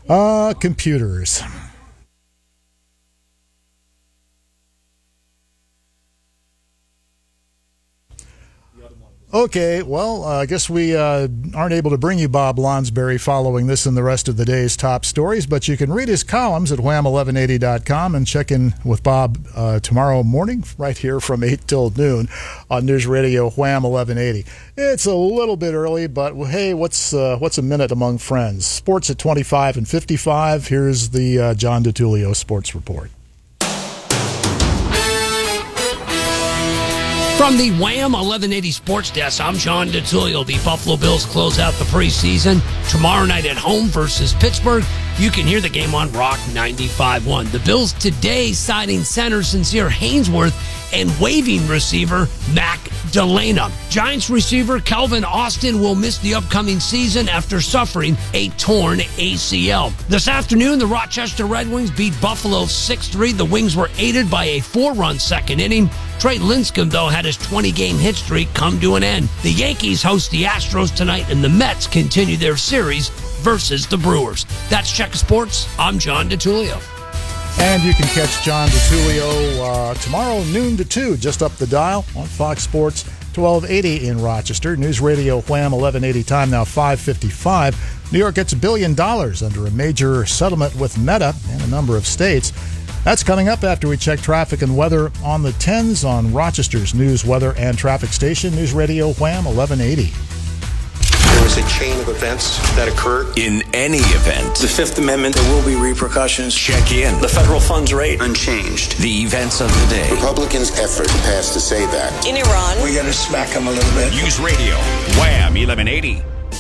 Computers. Okay, well, I guess we aren't able to bring you Bob Lonsberry following this and the rest of the day's top stories, but you can read his columns at wham1180.com and check in with Bob tomorrow morning right here from 8 till noon on News Radio Wham 1180. It's a little bit early, but hey, what's a minute among friends? Sports at 25 and 55. Here's the John DiTullio Sports Report. From the Wham 1180 Sports Desk, I'm John DiTullio. The Buffalo Bills close out the preseason tomorrow night at home versus Pittsburgh. You can hear the game on Rock 95.1. The Bills today signing center Sincere Haynesworth and waiving receiver Mac Delana. Giants receiver Calvin Austin will miss the upcoming season after suffering a torn ACL. This afternoon, the Rochester Red Wings beat Buffalo 6-3. The Wings were aided by a 4-run second inning. Trey Lincecum, though, had his 20-game hit streak come to an end. The Yankees host the Astros tonight, and the Mets continue their series versus the Brewers. That's Check Sports. I'm John DiTullio. And you can catch John DiTullio tomorrow noon to 2, just up the dial on Fox Sports 1280 in Rochester. News Radio Wham 1180 time now 5:55. New York gets $1 billion under a major settlement with Meta in a number of states. That's coming up after we check traffic and weather on the 10s on Rochester's news, weather, and traffic station, News Radio Wham 1180. There was a chain of events that occurred. In any event, The Fifth Amendment, there will be repercussions. check in. The federal funds rate, unchanged. The events of the day. Republicans' effort passed to say that. In Iran. We got to smack them a little bit. News Radio, Wham 1180.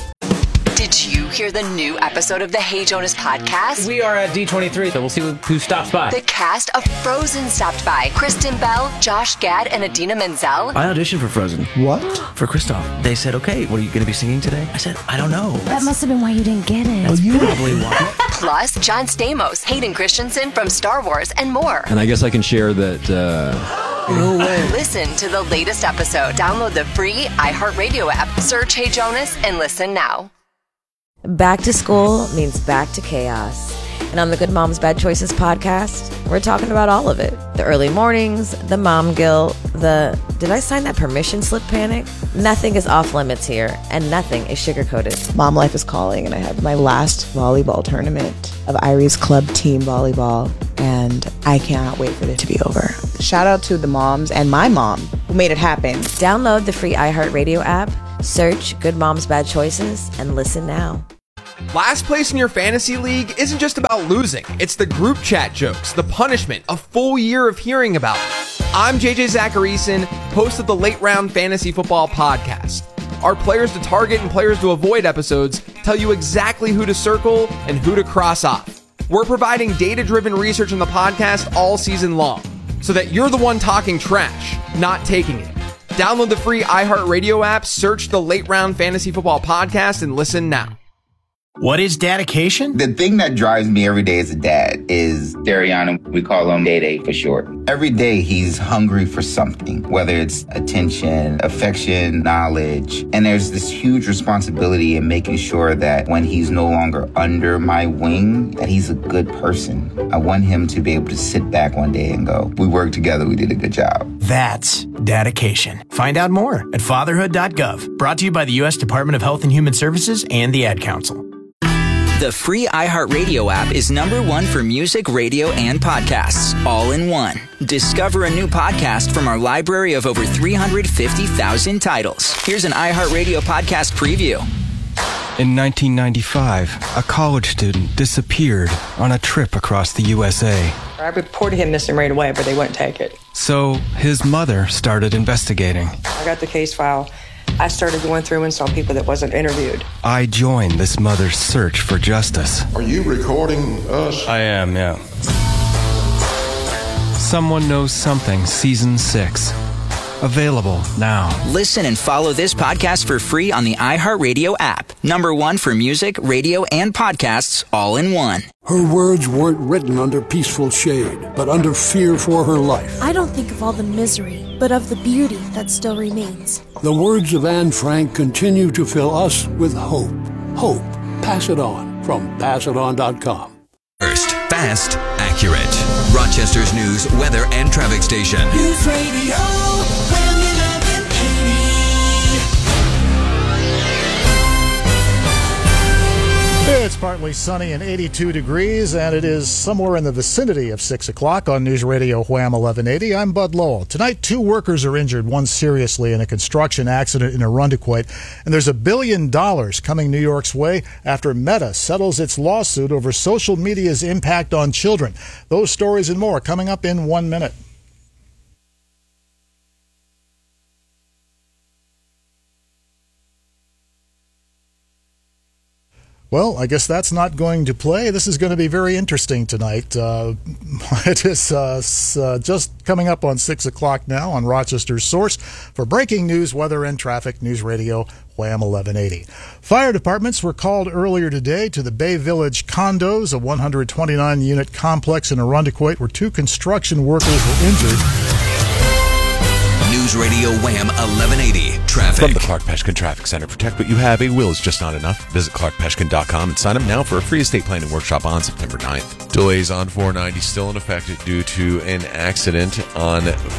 Did you hear the new episode of the Hey Jonas podcast? We are at D23, so we'll see who stops by. The cast of Frozen stopped by. Kristen Bell, Josh Gad, and Idina Menzel. I auditioned for Frozen. What? For Kristoff. They said, okay, what are you going to be singing today? I said, I don't know. That must have been why you didn't get it. That's probably why. Plus, John Stamos, Hayden Christensen from Star Wars, and more. And I guess I can share that... No way. Listen to the latest episode. Download the free iHeartRadio app. Search Hey Jonas and listen now. Back to school means back to chaos. And on the Good Moms Bad Choices podcast, we're talking about all of it. The early mornings, the mom guilt, the did I sign that permission slip panic? Nothing is off limits here, and nothing is sugar-coated. Mom life is calling, and I have my last volleyball tournament of Irie's club team volleyball, and I cannot wait for it to be over. Shout out to the moms and my mom who made it happen. Download the free iHeartRadio app, search Good Moms Bad Choices, and listen now. Last place in your fantasy league isn't just about losing. It's the group chat jokes, the punishment, a full year of hearing about it. I'm JJ Zacharyson, host of the Late Round Fantasy Football Podcast. Our Players to Target and Players to Avoid episodes tell you exactly who to circle and who to cross off. We're providing data-driven research on the podcast all season long, so that you're the one talking trash, not taking it. Download the free iHeartRadio app, search the Late Round Fantasy Football Podcast, and listen now. What is dedication? The thing that drives me every day as a dad is Dariana. We call him Day Day for short. Every day he's hungry for something, whether it's attention, affection, knowledge. And there's this huge responsibility in making sure that when he's no longer under my wing, that he's a good person. I want him to be able to sit back one day and go, we worked together, we did a good job. That's dedication. Find out more at fatherhood.gov. Brought to you by the U.S. Department of Health and Human Services and the Ad Council. The free iHeartRadio app is #1 for music, radio, and podcasts, all in one. Discover a new podcast from our library of over 350,000 titles. Here's an iHeartRadio podcast preview. In 1995, a college student disappeared on a trip across the USA. I reported him missing right away, but they wouldn't take it. So his mother started investigating. I got the case file. I started going through and saw people that wasn't interviewed. I joined this mother's search for justice. Are you recording us? I am, yeah. Someone Knows Something, Season 6. Available now. Listen and follow this podcast for free on the iHeartRadio app. #1 for music, radio, and podcasts, all in one. Her words weren't written under peaceful shade, but under fear for her life. I don't think of all the misery, but of the beauty that still remains. The words of Anne Frank continue to fill us with hope. Hope. Pass it on. from PassItOn.com. First, fast, accurate. Rochester's news, weather, and traffic station. News Radio Wham 1180. It's partly sunny and 82 degrees, and it is somewhere in the vicinity of 6 o'clock on News Radio Wham 1180. I'm Bud Lowell. Tonight, 2 workers are injured, one seriously, in a construction accident in Arundequoit, and there's $1 billion coming New York's way after Meta settles its lawsuit over social media's impact on children. Those stories and more coming up in 1 minute. Well, I guess that's not going to play. This is going to be very interesting tonight. It is just coming up on 6 o'clock now on Rochester's source for breaking news, weather, and traffic, News Radio Wham 1180. Fire departments were called earlier today to the Bay Village condos, a 129-unit complex in Arundequoit, where 2 construction workers were injured. News Radio Wham 1180. Traffic. From the Clark Peshkin Traffic Center. Protect what you have. A will is just not enough. Visit clarkpeshkin.com and sign up now for a free estate planning workshop on September 9th. Delays on 490 still in effect due to an accident on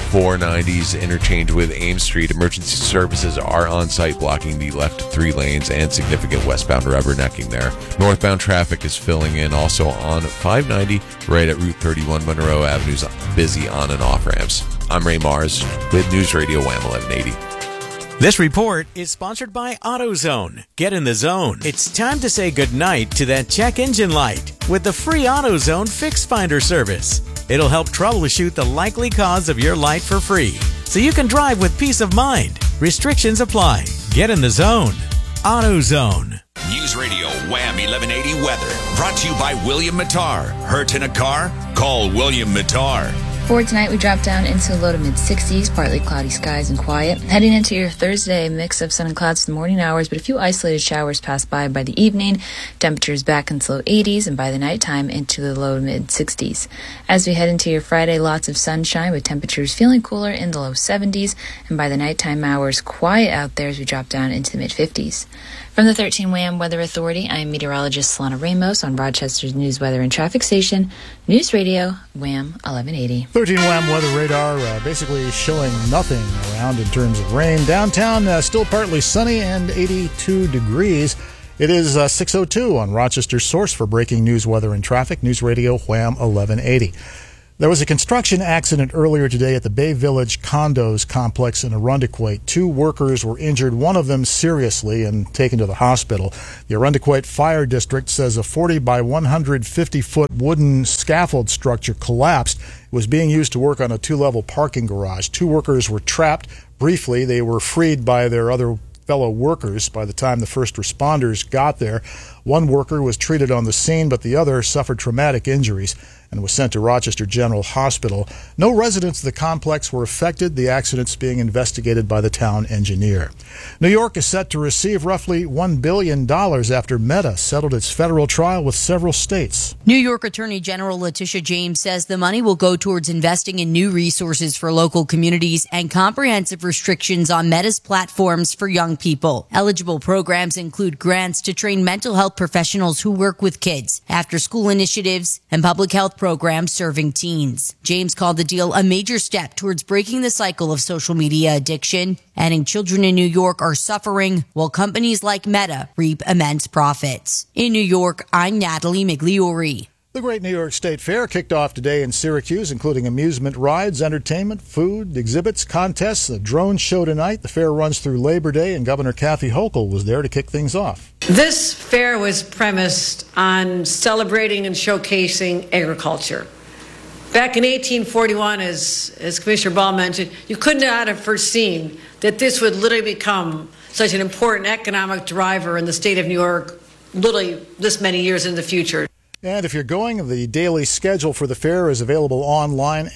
490's interchange with Ames Street. Emergency services are on site blocking the left 3 lanes and significant westbound rubbernecking there. Northbound traffic is filling in also on 590 right at Route 31. Monroe Avenue's busy on and off ramps. I'm Ray Mars with News Radio Wham 1180. This report is sponsored by AutoZone. Get in the zone. It's time to say goodnight to that check engine light with the free AutoZone Fix Finder service. It'll help troubleshoot the likely cause of your light for free, so you can drive with peace of mind. Restrictions apply. Get in the zone. AutoZone. News Radio Wham 1180 weather. Brought to you by William Mattar. Hurt in a car? Call William Mattar. For tonight, we drop down into low to mid-60s, partly cloudy skies and quiet. Heading into your Thursday, a mix of sun and clouds for the morning hours, but a few isolated showers pass by the evening. Temperatures back into low 80s, and by the nighttime into the low to mid-60s. As we head into your Friday, lots of sunshine with temperatures feeling cooler in the low 70s, and by the nighttime hours, quiet out there as we drop down into the mid-50s. From the 13 WHAM Weather Authority, I'm meteorologist Solana Ramos on Rochester's News, Weather, and Traffic Station, News Radio Wham 1180. 13 WHAM Weather Radar basically showing nothing around in terms of rain. Downtown still partly sunny and 82 degrees. It is 6:02 on Rochester's source for breaking news, weather, and traffic, News Radio Wham 1180. There was a construction accident earlier today at the Bay Village condos complex in Arundequoit. 2 workers were injured, one of them seriously, and taken to the hospital. The Arundequoit Fire District says a 40 by 150-foot wooden scaffold structure collapsed. It was being used to work on a 2-level parking garage. 2 workers were trapped. Briefly, they were freed by their other fellow workers by the time the first responders got there. 1 worker was treated on the scene, but the other suffered traumatic injuries and was sent to Rochester General Hospital. No residents of the complex were affected. The accident's being investigated by the town engineer. New York is set to receive roughly $1 billion after Meta settled its federal trial with several states. New York Attorney General Letitia James says the money will go towards investing in new resources for local communities and comprehensive restrictions on Meta's platforms for young people. Eligible programs include grants to train mental health professionals who work with kids, after-school initiatives, and public health programs serving teens. James called the deal a major step towards breaking the cycle of social media addiction, adding children in New York are suffering while companies like Meta reap immense profits. In New York, I'm Natalie Migliori. The Great New York State Fair kicked off today in Syracuse, including amusement rides, entertainment, food, exhibits, contests, a drone show tonight. The fair runs through Labor Day, and Governor Kathy Hochul was there to kick things off. This fair was premised on celebrating and showcasing agriculture. Back in 1841, as Commissioner Ball mentioned, you could not have foreseen that this would literally become such an important economic driver in the state of New York, literally this many years in the future. And if you're going, the daily schedule for the fair is available online,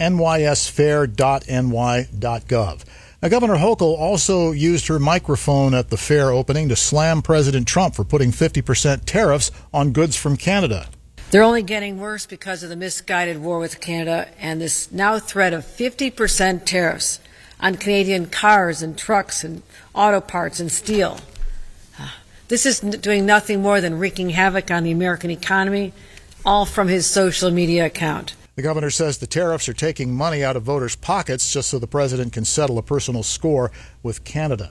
nysfair.ny.gov. Now, Governor Hochul also used her microphone at the fair opening to slam President Trump for putting 50% tariffs on goods from Canada. They're only getting worse because of the misguided war with Canada and this now threat of 50% tariffs on Canadian cars and trucks and auto parts and steel. This is doing nothing more than wreaking havoc on the American economy, all from his social media account. The governor says the tariffs are taking money out of voters' pockets just so the president can settle a personal score with Canada.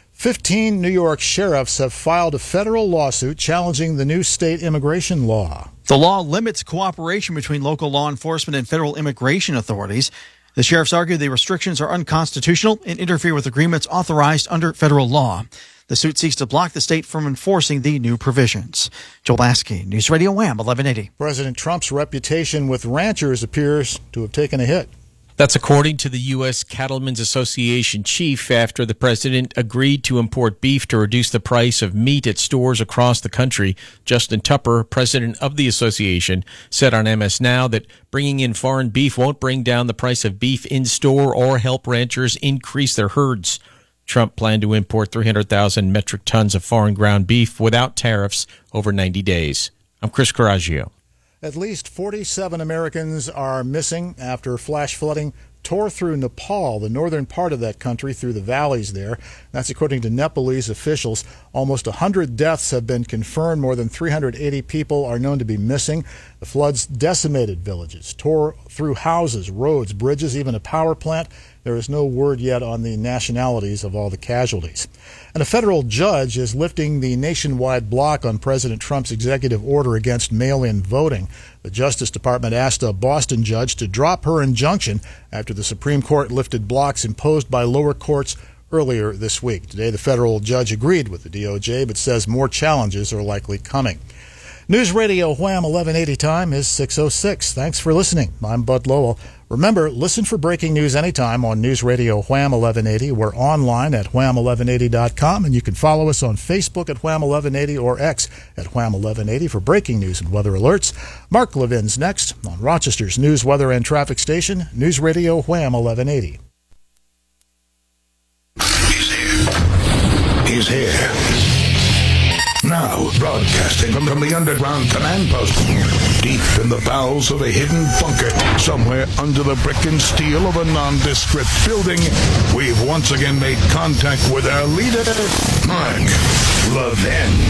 15 New York sheriffs have filed a federal lawsuit challenging the new state immigration law. The law limits cooperation between local law enforcement and federal immigration authorities. The sheriffs argue the restrictions are unconstitutional and interfere with agreements authorized under federal law. The suit seeks to block the state from enforcing the new provisions. Joel Lasky, News Radio Wham 1180. President Trump's reputation with ranchers appears to have taken a hit. That's according to the U.S. Cattlemen's Association chief after the president agreed to import beef to reduce the price of meat at stores across the country. Justin Tupper, president of the association, said on MS Now that bringing in foreign beef won't bring down the price of beef in store or help ranchers increase their herds. Trump planned to import 300,000 metric tons of foreign ground beef without tariffs over 90 days. I'm Chris Coraggio. At least 47 Americans are missing after flash flooding tore through Nepal, the northern part of that country, through the valleys there. That's according to Nepalese officials. Almost 100 deaths have been confirmed. More than 380 people are known to be missing. The floods decimated villages, tore through houses, roads, bridges, even a power plant. There is no word yet on the nationalities of all the casualties. And a federal judge is lifting the nationwide block on President Trump's executive order against mail-in voting. The Justice Department asked a Boston judge to drop her injunction after the Supreme Court lifted blocks imposed by lower courts earlier this week. Today, the federal judge agreed with the DOJ, but says more challenges are likely coming. News Radio Wham 1180 time is 6:06. Thanks for listening. I'm Bud Lowell. Remember, listen for breaking news anytime on News Radio Wham 1180. We're online at wham1180.com, and you can follow us on Facebook at Wham 1180 or X at Wham 1180 for breaking news and weather alerts. Mark Levin's next on Rochester's news, weather, and traffic station, News Radio Wham 1180. He's here. Now, broadcasting from the underground command post, deep in the bowels of a hidden bunker, somewhere under the brick and steel of a nondescript building, we've once again made contact with our leader, Mark Levin.